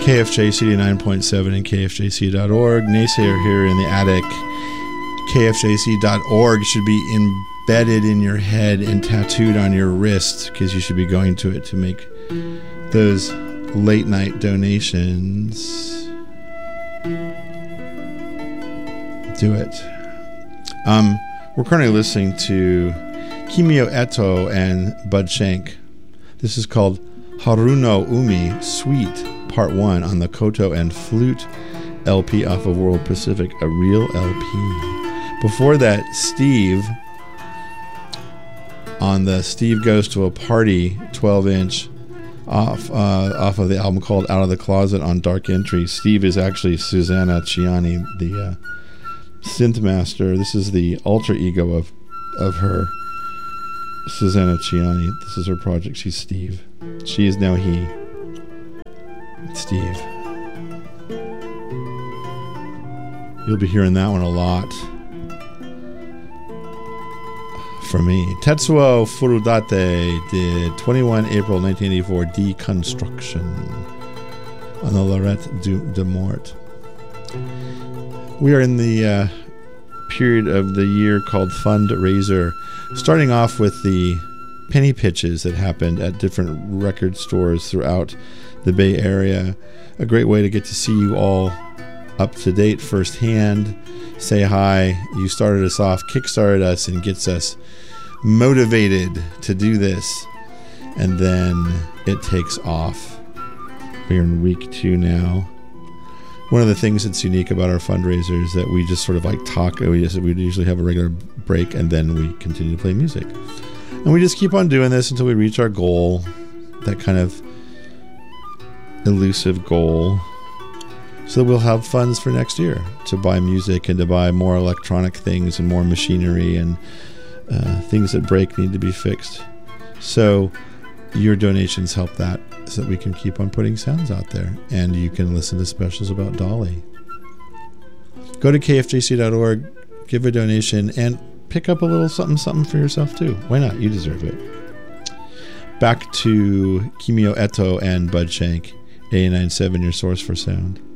KFJ CD 9.7 and KFJC.org. Naysayer here in the attic. KFJC.org should be embedded in your head and tattooed on your wrist, because you should be going to it to make those late night donations. Do it. We're currently listening to Kimio Eto and Bud Shank. This is called Haruno Umi Suite Part 1 on the Koto and Flute LP off of World Pacific, a real LP. Before that, Steve on the Steve Goes to a Party 12-inch off of the album called Out of the Closet on Dark Entry. Steve is actually Susanna Ciani, the synth master. This is the alter ego of her, Susanna Ciani. This is her project. She's Steve. She is now he. Steve. You'll be hearing that one a lot from me. Tetsuo Furudate did 21 April 1984 Deconstruction on the Lorette de Mort. We are in the period of the year called Fundraiser, starting off with the penny pitches that happened at different record stores throughout the Bay Area. A great way to get to see you all up to date firsthand. Say hi. You started us off, kickstarted us, and gets us motivated to do this. And then it takes off. We're in week 2 now. One of the things that's unique about our fundraiser is that we just sort of like talk. We usually have a regular break, and then we continue to play music. And we just keep on doing this until we reach our goal, that kind of elusive goal. So we'll have funds for next year to buy music and to buy more electronic things and more machinery and things that break need to be fixed. So your donations help that, so that we can keep on putting sounds out there, and you can listen to specials about Dolly. Go to kfjc.org, give a donation, and pick up a little something for yourself too. Why not? You deserve it. Back to Kimio Eto and Bud Shank, 89.7, your source for sound.